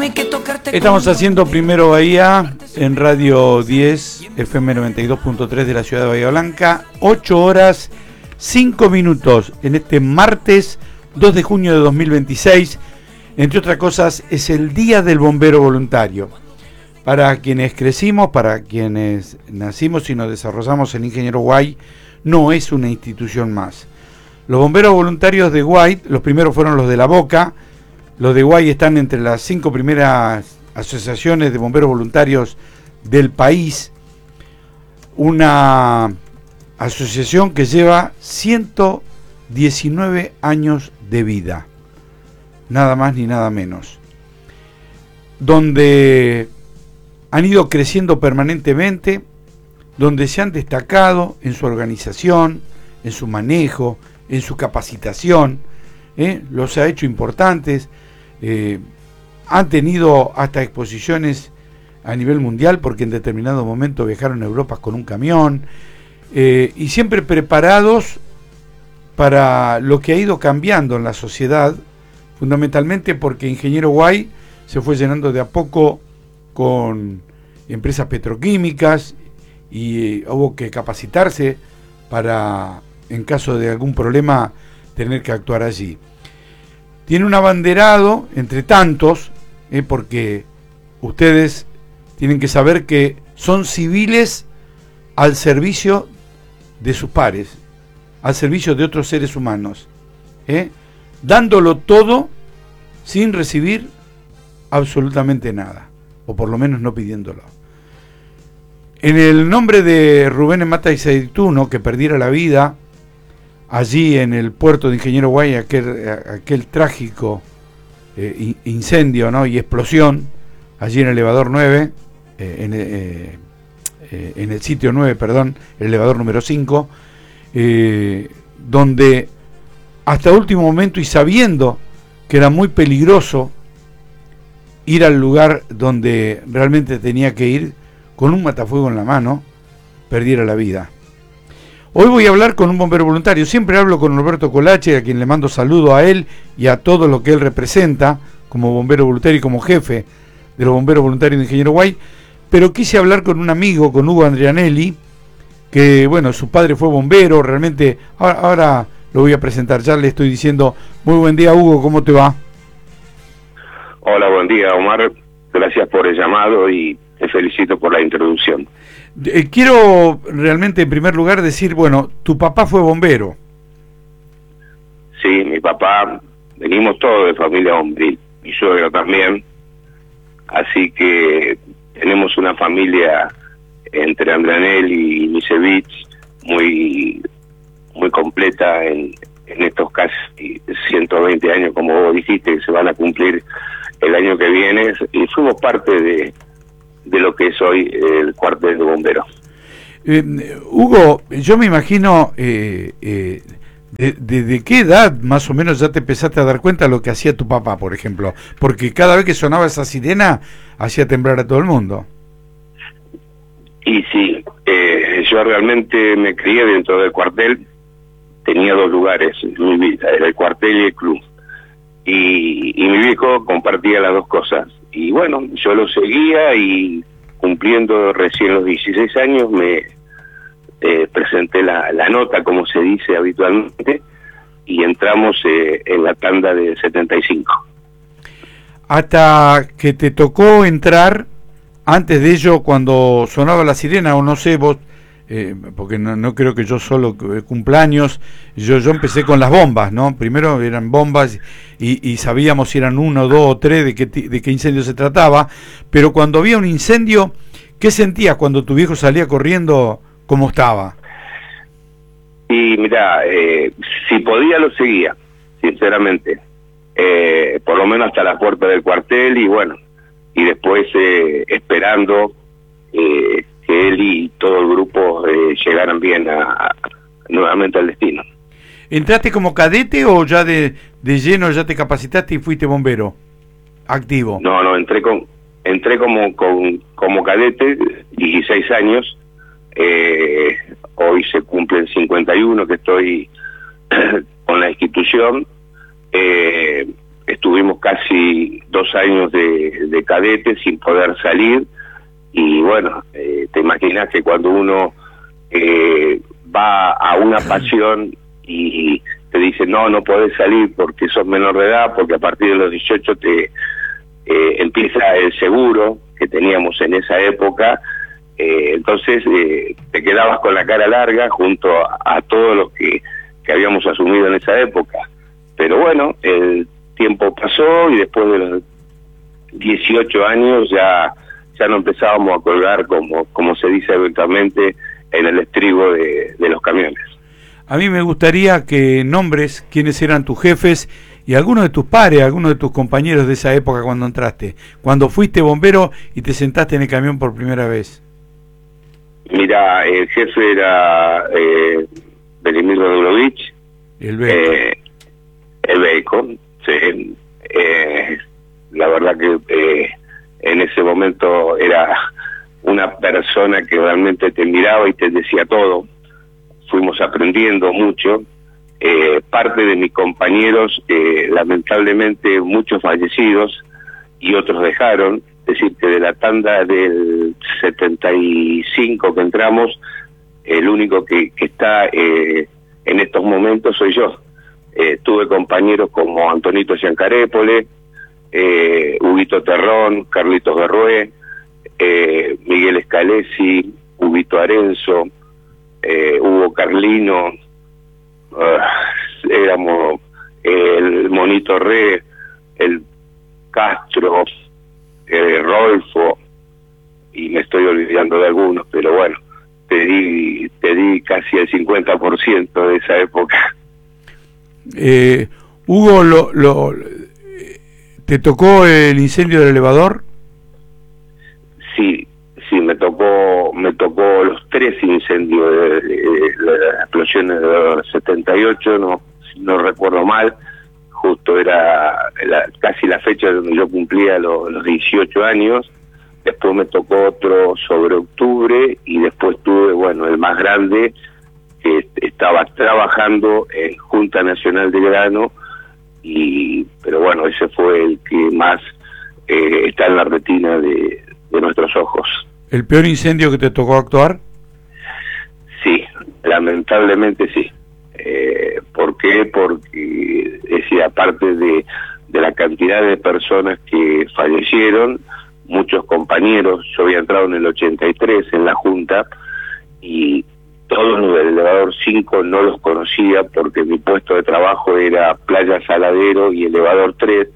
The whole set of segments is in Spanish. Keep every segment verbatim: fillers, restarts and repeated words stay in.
Estamos haciendo Primero Bahía en Radio diez, F M noventa y dos punto tres de la ciudad de Bahía Blanca. ocho horas, cinco minutos en este martes dos de junio de dos mil veintiséis. Entre otras cosas, es el Día del Bombero Voluntario. Para quienes crecimos, para quienes nacimos y nos desarrollamos en Ingeniero Guay, no es una institución más. Los bomberos voluntarios de Guay, los primeros fueron los de La Boca. Los de Guay están entre las cinco primeras asociaciones de bomberos voluntarios del país. Una asociación que lleva ciento diecinueve años de vida. Nada más ni nada menos. Donde han ido creciendo permanentemente, donde se han destacado en su organización, en su manejo, en su capacitación, ¿eh? Los ha hecho importantes. Eh, han tenido hasta exposiciones a nivel mundial porque en determinado momento viajaron a Europa con un camión, eh, y siempre preparados para lo que ha ido cambiando en la sociedad, fundamentalmente porque Ingeniero Guay se fue llenando de a poco con empresas petroquímicas y eh, hubo que capacitarse para, en caso de algún problema, tener que actuar allí. Tiene un abanderado, entre tantos, eh, porque ustedes tienen que saber que son civiles al servicio de sus pares, al servicio de otros seres humanos, eh, dándolo todo sin recibir absolutamente nada, o por lo menos no pidiéndolo. En el nombre de Rubén Mata y Seituno, que perdiera la vida allí en el puerto de Ingeniero Guay, aquel, aquel trágico eh, incendio, ¿no? y explosión, allí en el elevador nueve, eh, en, eh, eh, en el sitio nueve, perdón, el elevador número cinco, eh, donde hasta último momento, y sabiendo que era muy peligroso ir al lugar donde realmente tenía que ir, con un matafuego en la mano, perdiera la vida. Hoy voy a hablar con un bombero voluntario. Siempre hablo con Roberto Colache, a quien le mando saludo a él y a todo lo que él representa como bombero voluntario y como jefe de los bomberos voluntarios de Ingeniero Guay. Pero quise hablar con un amigo, con Hugo Andrianelli, que bueno, su padre fue bombero, realmente. Ahora, ahora lo voy a presentar, ya le estoy diciendo. Muy buen día, Hugo, ¿cómo te va? Hola, buen día, Omar. Gracias por el llamado y te felicito por la introducción. Eh, quiero realmente en primer lugar decir, bueno, tu papá fue bombero. Sí, mi papá, venimos todos de familia bomberil, mi suegro también, así que tenemos una familia entre Andrianelli y Misevich muy muy completa en, en estos casi ciento veinte años, como vos dijiste, que se van a cumplir el año que viene, y fuimos parte de de lo que es hoy el cuartel de bomberos. Eh, Hugo, yo me imagino, eh, eh, de, de, ¿de qué edad más o menos ya te empezaste a dar cuenta de lo que hacía tu papá, por ejemplo? Porque cada vez que sonaba esa sirena, hacía temblar a todo el mundo. Y sí, eh, yo realmente me crié dentro del cuartel, tenía dos lugares en mi vida, era el cuartel y el club. Y, y mi viejo compartía las dos cosas. Y bueno, yo lo seguía y cumpliendo recién los dieciséis años me eh, presenté la, la nota, como se dice habitualmente, y entramos eh, en la tanda de setenta y cinco. Hasta que te tocó entrar, antes de ello, cuando sonaba la sirena, o no sé, vos, eh, porque no, no creo que yo solo cumpleaños, yo yo empecé con las bombas, ¿no? Primero eran bombas y, y sabíamos si eran uno, dos o tres de qué, de qué incendio se trataba, pero cuando había un incendio, ¿qué sentías cuando tu viejo salía corriendo? ¿Cómo estaba? Y mira, eh, si podía lo seguía, sinceramente, eh, por lo menos hasta la puerta del cuartel, y bueno, y después eh, esperando eh, que él y todo el grupo eh, llegaran bien a, a, nuevamente al destino. ¿Entraste como cadete o ya de, de lleno ya te capacitaste y fuiste bombero activo? No, no, entré con entré como con, como cadete, dieciséis años, eh, hoy se cumplen cincuenta y uno que estoy con la institución, eh, estuvimos casi dos años de, de cadete sin poder salir, y bueno, eh, te imaginas que cuando uno eh, va a una pasión y te dice no, no podés salir porque sos menor de edad, porque a partir de los dieciocho te eh, empieza el seguro que teníamos en esa época, eh, entonces eh, te quedabas con la cara larga junto a, a todo lo que, que habíamos asumido en esa época. Pero bueno, el tiempo pasó y después de los dieciocho años ya ya no empezábamos a colgar, como como se dice habitualmente, en el estribo de, de los camiones. A mí me gustaría que nombres quiénes eran tus jefes y algunos de tus pares, algunos de tus compañeros de esa época cuando entraste, cuando fuiste bombero y te sentaste en el camión por primera vez. Mira, el jefe era eh, Velimir Radulovich, el Beco. Eh, el Beco, sí. Eh, la verdad que eh, en ese momento era una persona que realmente te miraba y te decía todo. Fuimos aprendiendo mucho. Eh, parte de mis compañeros, eh, lamentablemente muchos fallecidos y otros dejaron. Es decir, que de la tanda del setenta y cinco que entramos, el único que, que está eh, en estos momentos soy yo. Eh, tuve compañeros como Antonito Giancarépole, eh, Huguito Terrón, Carlitos Berrué, eh, Miguel Scalesi, Huguito Arenzo, eh, Hugo Carlino, uh, éramos eh, el Monito Re, el Castro, eh, Rolfo, y me estoy olvidando de algunos, pero bueno, te di, te di casi el cincuenta por ciento de esa época. Eh, Hugo, lo, lo, ¿te tocó el incendio del elevador? Sí, sí, me tocó, me tocó los tres incendios de, de, de las explosiones de setenta y ocho, no, no recuerdo mal, justo era la, casi la fecha donde yo cumplía lo, los dieciocho años. Después me tocó otro sobre octubre y después tuve, bueno, el más grande, que estaba trabajando en Junta Nacional de Grano, y pero bueno, ese fue el que más eh, está en la retina de, de nuestros ojos. ¿El peor incendio que te tocó actuar? Sí, lamentablemente sí. Eh, ¿Por qué? Porque, es decir, aparte de, de la cantidad de personas que fallecieron, muchos compañeros, yo había entrado en el ochenta y tres en la Junta, y todos los del elevador cinco no los conocía porque mi puesto de trabajo era Playa Saladero y elevador tres,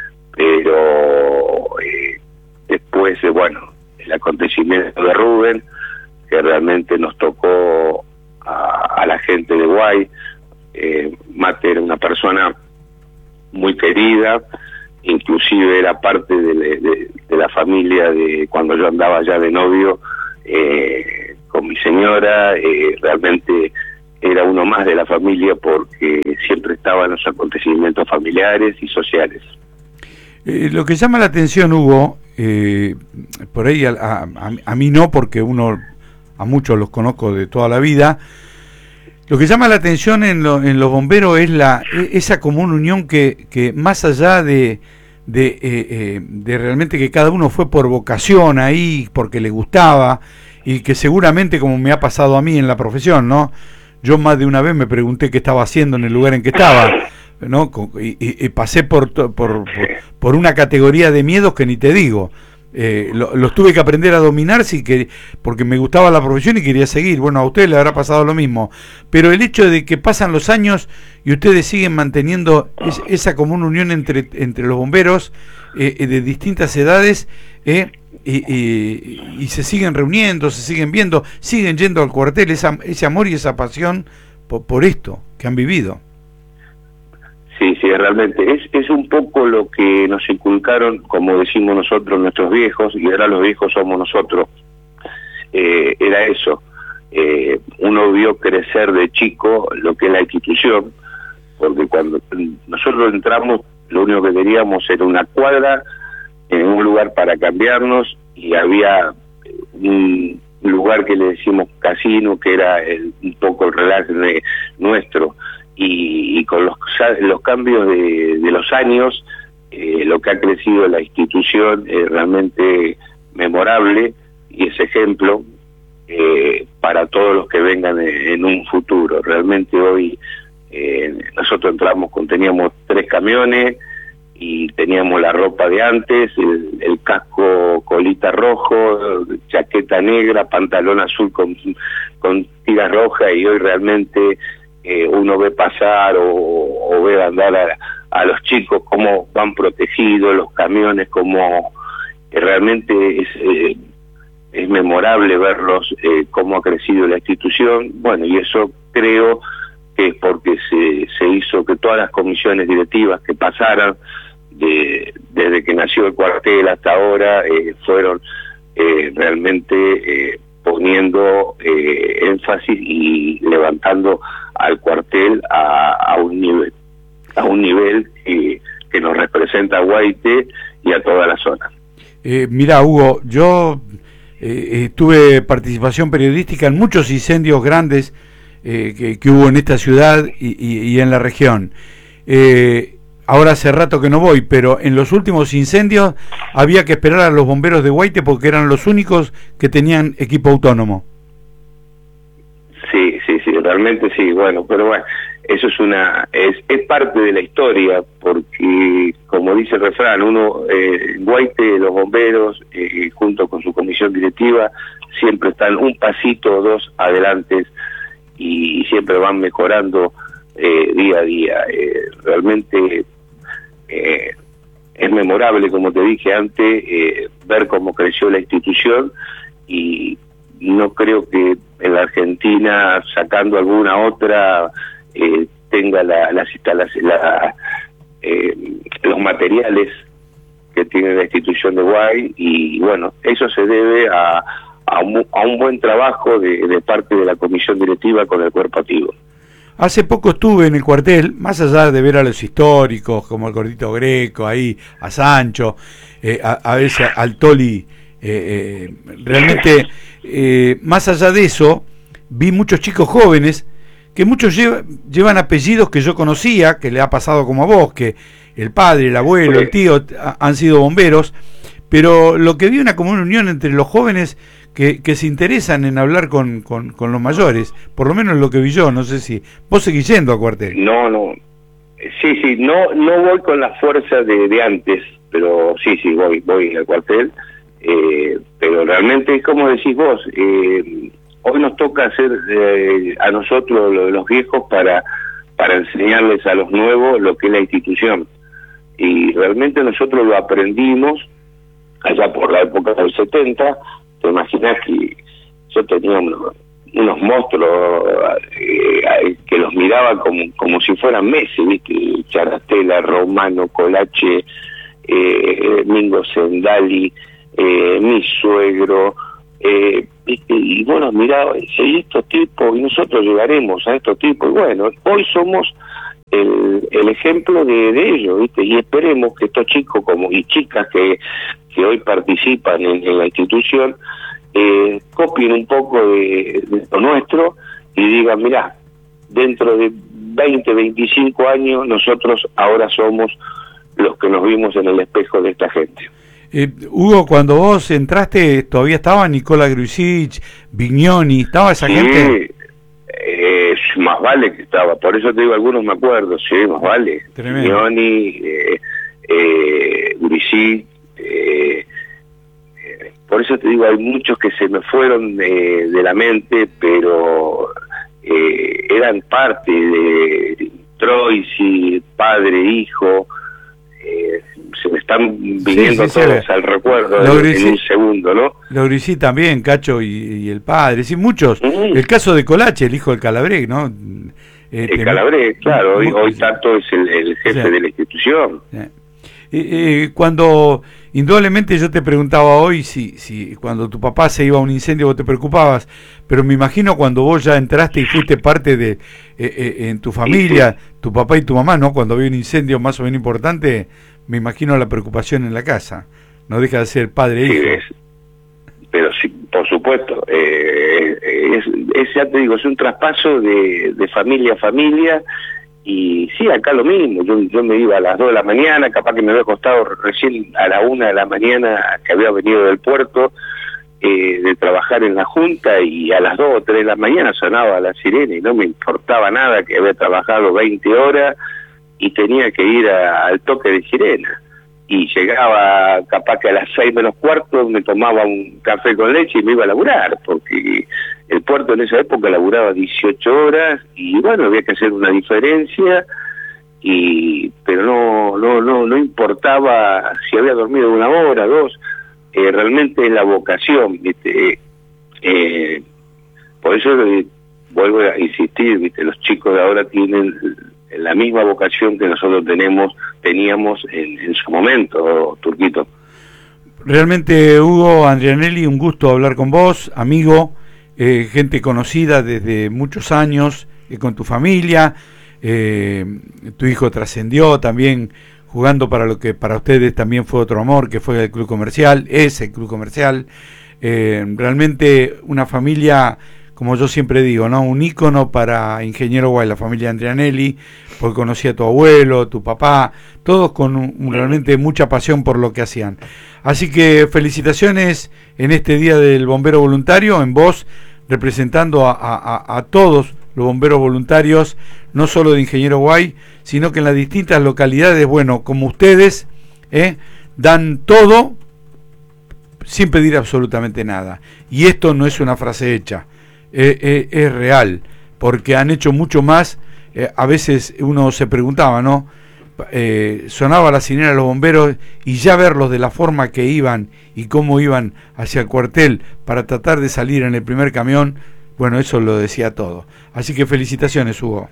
pero eh, después, eh, bueno, el acontecimiento de Rubén, que realmente nos tocó a, a la gente de Guay. eh, Mate era una persona muy querida, inclusive era parte de, de, de la familia de cuando yo andaba ya de novio eh, con mi señora. Eh, realmente era uno más de la familia porque siempre estaba en los acontecimientos familiares y sociales. Eh, lo que llama la atención, Hugo, eh, por ahí a, a, a mí no, porque uno a muchos los conozco de toda la vida. Lo que llama la atención en, lo, en los bomberos es la esa común unión que, que más allá de de, eh, eh, de realmente que cada uno fue por vocación ahí, porque le gustaba, y que seguramente, como me ha pasado a mí en la profesión, ¿no? Yo más de una vez me pregunté qué estaba haciendo en el lugar en que estaba, ¿no? Y, y, y pasé por, por, por, por una categoría de miedos que ni te digo. Eh, lo, los tuve que aprender a dominar sí que, porque me gustaba la profesión y quería seguir. Bueno, a ustedes les habrá pasado lo mismo, pero el hecho de que pasan los años y ustedes siguen manteniendo es, esa común unión entre, entre los bomberos eh, de distintas edades, eh, y, y, y se siguen reuniendo, se siguen viendo, siguen yendo al cuartel, esa, ese amor y esa pasión por, por esto que han vivido. Sí, sí, realmente es, es un poco lo que nos inculcaron, como decimos nosotros, nuestros viejos, y ahora los viejos somos nosotros. Eh, era eso, eh, uno vio crecer de chico lo que es la institución, porque cuando nosotros entramos, lo único que queríamos era una cuadra, en un lugar para cambiarnos, y había un lugar que le decimos casino, que era el, un poco el relax de, nuestro. Y, y con los, los cambios de, de los años eh, lo que ha crecido la institución es realmente memorable y es ejemplo eh, para todos los que vengan en, en un futuro. Realmente hoy eh, nosotros entramos con, teníamos tres camiones y teníamos la ropa de antes, el, el casco colita rojo, chaqueta negra, pantalón azul con, con tiras rojas, y hoy realmente eh, uno ve pasar o, o ve andar a, a los chicos cómo van protegidos, los camiones, como eh, realmente es, eh, es memorable verlos, eh, cómo ha crecido la institución. Bueno, y eso creo que es porque se, se hizo que todas las comisiones directivas que pasaran de, desde que nació el cuartel hasta ahora eh, fueron eh, realmente eh, poniendo eh, énfasis y levantando al cuartel a, a un nivel a un nivel que, que nos representa a Guaite y a toda la zona. Eh, mira, Hugo, yo eh, tuve participación periodística en muchos incendios grandes eh, que, que hubo en esta ciudad y, y, y en la región. Eh, ahora hace rato que no voy, pero en los últimos incendios había que esperar a los bomberos de Guaite porque eran los únicos que tenían equipo autónomo. Sí, sí, sí, realmente sí, bueno, pero bueno, eso es una es, es parte de la historia, porque como dice el refrán, uno, eh, Guaite, los bomberos, eh, junto con su comisión directiva, siempre están un pasito o dos adelante y, y siempre van mejorando eh, día a día. Eh, realmente eh, es memorable, como te dije antes, eh, ver cómo creció la institución, y no creo que en la Argentina, sacando alguna otra, eh, tenga la, las instalaciones, la, eh, los materiales que tiene la institución de Guay, y bueno, eso se debe a, a, un, a un buen trabajo de, de parte de la comisión directiva con el cuerpo activo. Hace poco estuve en el cuartel, más allá de ver a los históricos, como el Gordito Greco, ahí, a Sancho, eh, a, a veces al Toli, eh, eh, realmente, eh, más allá de eso, vi muchos chicos jóvenes, que muchos lleva, llevan apellidos que yo conocía, que le ha pasado como a vos, que el padre, el abuelo, el tío a, han sido bomberos, pero lo que vi una como una unión entre los jóvenes que, que se interesan en hablar con, con, con los mayores, por lo menos lo que vi yo. No sé si vos seguís yendo a cuartel. No, no, sí, sí, no no voy con la fuerza de, de antes, pero sí, sí, voy voy al cuartel, eh, pero realmente es como decís vos, eh, hoy nos toca hacer eh, a nosotros los viejos para para enseñarles a los nuevos lo que es la institución, y realmente nosotros lo aprendimos allá por la época del setenta. Te imaginas que yo tenía unos, unos monstruos eh, que los miraba como como si fueran meses, ¿viste? Charastela, Romano, Colache, eh, Mingo Sendali, eh, mi suegro, eh, ¿viste? Y bueno, miraba y decía, estos tipos, y nosotros llegaremos a estos tipos, y bueno, hoy somos el, el ejemplo de, de ellos, ¿viste? Y esperemos que estos chicos como y chicas que que hoy participan en, en la institución, eh, copien un poco de, de lo nuestro y digan, mirá, dentro de veinte, veinticinco años, nosotros ahora somos los que nos vimos en el espejo de esta gente. Eh, Hugo, cuando vos entraste, todavía estaba Nicola Gruisic, Vignoni, ¿estaba esa sí, gente? Eh, más vale que estaba, por eso te digo, algunos me acuerdo, sí, más vale. Tremendo. Vignoni, eh, eh, Gruisic, Eh, eh, por eso te digo, hay muchos que se me fueron de, de la mente, pero eh, eran parte de, de Troisi, padre, hijo, eh, se me están viniendo sí, sí, todos sí, al recuerdo en, en un segundo, ¿no? Laurici también, Cacho y, y el padre, sí, muchos. Mm. El caso de Colache, el hijo del Calabré, ¿no? Eh, el Calabré, claro, hoy, hoy Tato es el, el jefe o sea, de la institución. Sí. Eh, eh, cuando indudablemente yo te preguntaba hoy si, si cuando tu papá se iba a un incendio vos te preocupabas, pero me imagino cuando vos ya entraste y fuiste parte de eh, eh, en tu familia, tu papá y tu mamá, ¿no? Cuando había un incendio más o menos importante, me imagino la preocupación en la casa, no deja de ser padre e hijo. Sí, es, pero sí, por supuesto, eh, es, es, ya te digo, es un traspaso de, de familia a familia, Y sí, acá lo mismo, yo, yo me iba a las dos de la mañana, capaz que me había acostado recién a la una de la mañana que había venido del puerto, eh, de trabajar en la junta, y a las dos o tres de la mañana sonaba la sirena y no me importaba nada, que había trabajado veinte horas y tenía que ir a, al toque de sirena. Y llegaba capaz que a las seis menos cuarto, me tomaba un café con leche y me iba a laburar, porque el puerto en esa época laburaba dieciocho horas y bueno, había que hacer una diferencia, y pero no no no no importaba si había dormido una hora, dos, eh, realmente es la vocación, ¿viste? Eh, por eso eh, vuelvo a insistir, ¿viste? Los chicos de ahora tienen la misma vocación que nosotros tenemos teníamos en, en su momento, Turquito. Realmente, Hugo Andrianelli, un gusto hablar con vos, amigo, eh, gente conocida desde muchos años, eh, con tu familia, eh, tu hijo trascendió también jugando para lo que para ustedes también fue otro amor, que fue el Club Comercial, es el Club Comercial, eh, realmente una familia, como yo siempre digo, ¿no? Un ícono para Ingeniero Guay, la familia Andrianelli, porque conocí a tu abuelo, tu papá, todos con un, un, realmente mucha pasión por lo que hacían. Así que felicitaciones en este Día del Bombero Voluntario, en vos representando a, a, a todos los bomberos voluntarios, no solo de Ingeniero Guay, sino que en las distintas localidades, bueno, como ustedes, ¿eh? dan todo sin pedir absolutamente nada. Y esto no es una frase hecha. Eh, eh, es real, porque han hecho mucho más. Eh, a veces uno se preguntaba, ¿no? Eh, sonaba la sirena de los bomberos y ya verlos de la forma que iban y cómo iban hacia el cuartel para tratar de salir en el primer camión, bueno, eso lo decía todo. Así que felicitaciones, Hugo.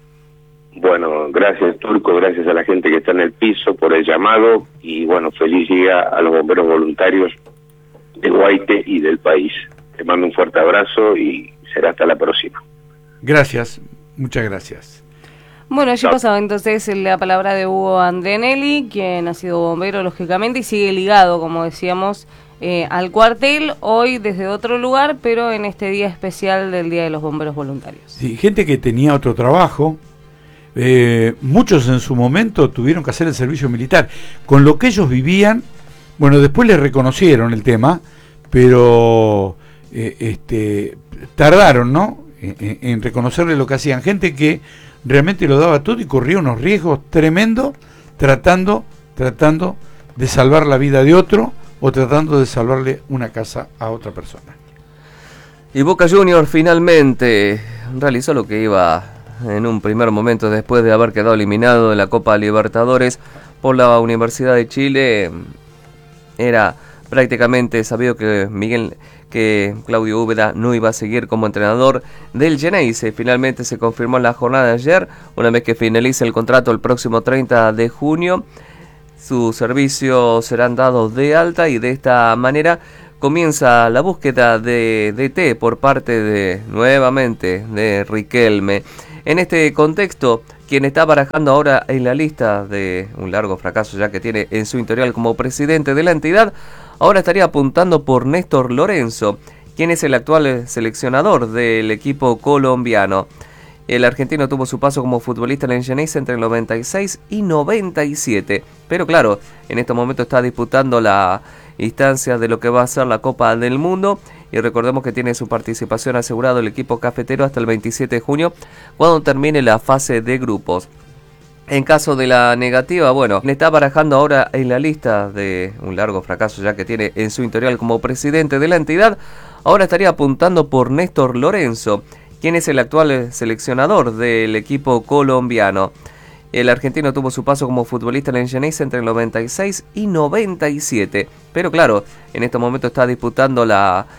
Bueno, gracias, Turco, gracias a la gente que está en el piso por el llamado, y bueno, feliz día a los bomberos voluntarios de Guaite y del país. Te mando un fuerte abrazo y será hasta la próxima. Gracias, muchas gracias. Bueno, allí pasaba entonces la palabra de Hugo Andrianelli, quien ha sido bombero lógicamente y sigue ligado, como decíamos, eh, al cuartel, hoy desde otro lugar, pero en este día especial del Día de los Bomberos Voluntarios. Sí, gente que tenía otro trabajo, eh, muchos en su momento tuvieron que hacer el servicio militar. Con lo que ellos vivían, bueno, después les reconocieron el tema, pero... Eh, este, tardaron, ¿no? En, en reconocerle lo que hacían. Gente que realmente lo daba todo y corría unos riesgos tremendos tratando, tratando de salvar la vida de otro o tratando de salvarle una casa a otra persona. Y Boca Juniors finalmente realizó lo que iba en un primer momento después de haber quedado eliminado de la Copa Libertadores por la Universidad de Chile. Era prácticamente sabido que Miguel que Claudio Úbeda no iba a seguir como entrenador del Geneise. Finalmente se confirmó en la jornada de ayer, una vez que finalice el contrato el próximo treinta de junio, sus servicios serán dados de alta y de esta manera comienza la búsqueda de D T por parte de, nuevamente, de Riquelme. En este contexto, quien está barajando ahora en la lista de un largo fracaso ya que tiene en su historial como presidente de la entidad, ahora estaría apuntando por Néstor Lorenzo, quien es el actual seleccionador del equipo colombiano. El argentino tuvo su paso como futbolista en el Geneise entre el noventa y seis y noventa y siete, pero claro, en este momento está disputando la instancia de lo que va a ser la Copa del Mundo, y recordemos que tiene su participación asegurado el equipo cafetero hasta el veintisiete de junio, cuando termine la fase de grupos. En caso de la negativa, bueno, le está barajando ahora en la lista de un largo fracaso ya que tiene en su historial como presidente de la entidad, ahora estaría apuntando por Néstor Lorenzo, quien es el actual seleccionador del equipo colombiano. El argentino tuvo su paso como futbolista en el Geneise entre el noventa y seis y noventa y siete, pero claro, en este momento está disputando la